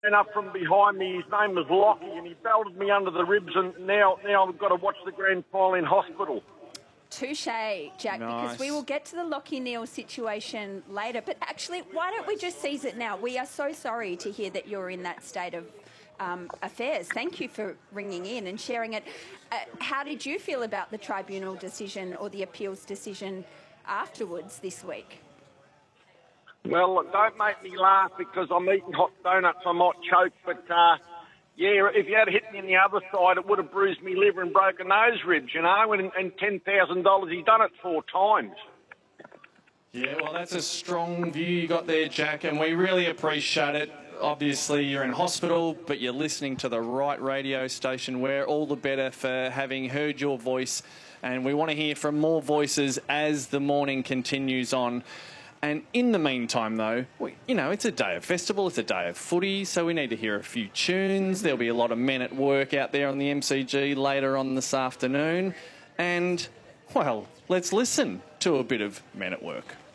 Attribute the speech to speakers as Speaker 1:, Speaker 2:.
Speaker 1: ran up from behind me. His name was Lockie, and he belted me under the ribs, and now I've got to watch the grand final in hospital.
Speaker 2: Touche, Jack, because we will get to the Lockie Neal situation later. But actually, why don't we just seize it now? We are so sorry to hear that you're in that state of affairs. Thank you for ringing in and sharing it. How did you feel about the tribunal decision or the appeals decision afterwards this week?
Speaker 1: Well, don't make me laugh because I'm eating hot donuts. I might choke, but yeah, if you had hit me on the other side, it would have bruised me liver and broken those ribs, you know, and $10,000, he's done it 4 times.
Speaker 3: Yeah, well, that's a strong view you got there, Jack, and we really appreciate it. Obviously, you're in hospital, but you're listening to the right radio station. We're all the better for having heard your voice, and we want to hear from more voices as the morning continues on. And in the meantime, though, it's a day of festival, it's a day of footy, so we need to hear a few tunes. There'll be a lot of Men at Work out there on the MCG later on this afternoon. And, well, let's listen to a bit of Men at Work.